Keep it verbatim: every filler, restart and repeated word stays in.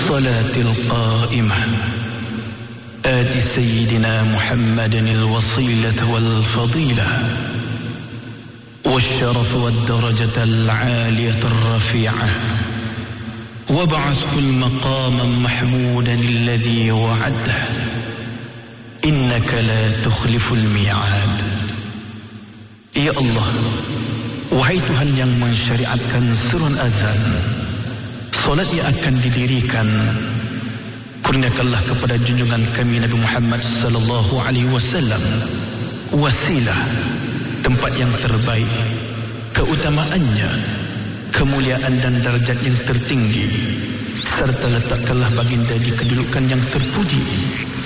والصلاة القائمة آت سيدنا محمد الوصيلة والفضيلة والشرف والدرجة العالية الرفيعة وابعثه المقام محمودا الذي وعده إنك لا تخلف الميعاد. Ya Allah, wahai Tuhan yang mensyariatkan surun azan, solat yang akan didirikan, kurniakanlah kepada junjungan kami Nabi Muhammad sallallahu alaihi wasallam wasilah, tempat yang terbaik, keutamaannya, kemuliaan dan darjat yang tertinggi, serta letakkanlah baginda di kedudukan yang terpuji